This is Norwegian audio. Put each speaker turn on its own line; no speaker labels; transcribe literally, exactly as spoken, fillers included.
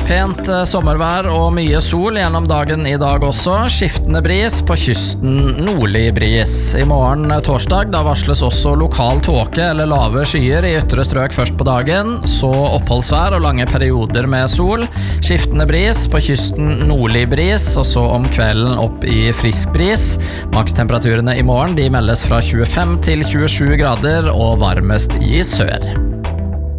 Pent sommervær og mye sol gjennom dagen i dag også. Skiftende bris på kysten, nordlig bris. I morgen torsdag da varsles også lokal tåke eller lave skyer i ytre strøk først på dagen. Så oppholdsvær og lange perioder med sol. Skiftende bris på kysten, nordlig bris. Og så om kvelden opp i frisk bris. Makstemperaturene i morgen de meldes fra tjuefem til tjuesju grader og varmest i sør.